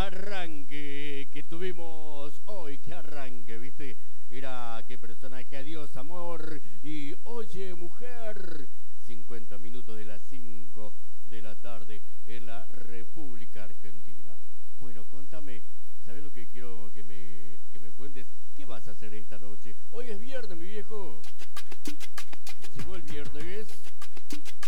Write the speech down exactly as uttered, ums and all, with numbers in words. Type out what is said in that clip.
arranque que tuvimos hoy, qué arranque, ¿viste? Era qué personaje, adiós amor y oye mujer, cincuenta minutos de las cinco de la tarde en la República Argentina. Bueno, contame, ¿sabés lo que quiero que me, que me cuentes? ¿Qué vas a hacer esta noche? Hoy es viernes, mi viejo. Llegó el viernes.